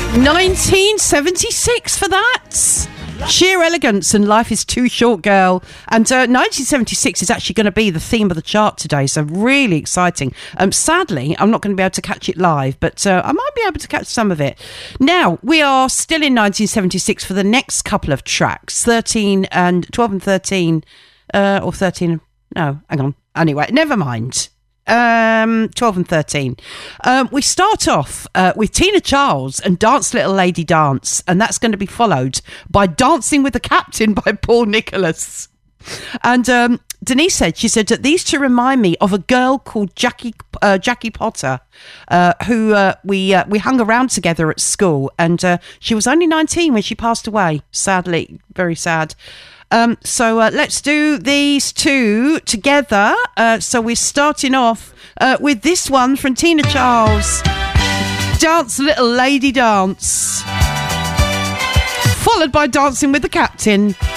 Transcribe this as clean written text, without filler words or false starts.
1976 for that. Sheer Elegance and Life is Too Short, Girl. And 1976 is actually going to be the theme of the chart today, so really exciting. Sadly, I'm not going to be able to catch it live, but I might be able to catch some of it. Now, we are still in 1976 for the next couple of tracks, 12 and 13, or 13, no, hang on. Anyway, never mind. 12 and 13. We start off with Tina Charles and Dance Little Lady Dance, and that's going to be followed by Dancing with the Captain by Paul Nicholas. And Denise said, she said that these two remind me of a girl called Jackie Potter, who we hung around together at school, and she was only 19 when she passed away. Sadly, very sad. So let's do these two together. So we're starting off with this one from Tina Charles, Dance Little Lady Dance, followed by Dancing with the Captain.